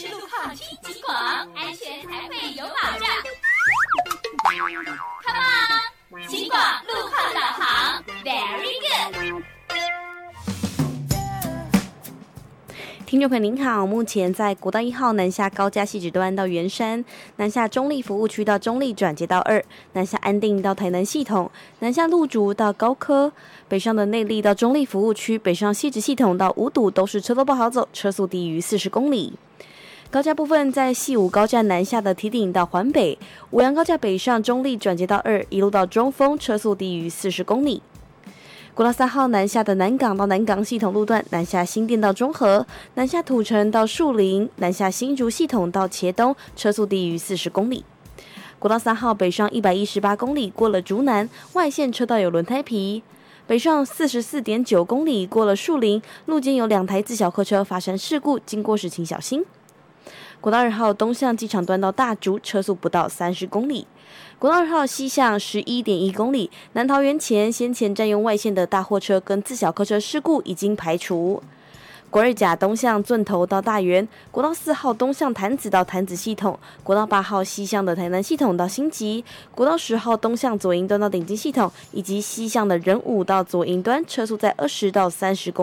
是路况轻警广，安全才会有保障。Come on， 警广路况导航 ，Very good。 听众朋友您好，目前在国道1号南下高架汐止端到圆山，南下中立服务区到中立转接到2，南下安定到台南系统，南下路竹到高科，北上的内壢到中立服务区，北上汐止系统到五堵都是车多不好走，车速低于40公里。高架部分在汐五高架南下的堤顶到环北，五杨高架北上中立转接到2，一路到中丰，车速低于40公里。国道3号南下的南港到南港系统路段，南下新店到中和，南下土城到树林，南下新竹系统到茄东，车速低于40公里。国道3号北上118公里，过了竹南，外线车道有轮胎皮。北上44.9公里，过了树林，路肩有2台自小客车发生事故，经过时请小心。国道2号东向机场端到大竹，车速不到30公里。国道2号西向11.1公里，南桃园前先前占用外线的大货车跟自小客车事故已经排除。国2甲东向圳头到大园，国道4号东向潭子到潭子系统，国道8号西向的台南系统到新集，国道10号东向左营端到顶金系统，以及西向的仁武到左营端，车速在20到30公里。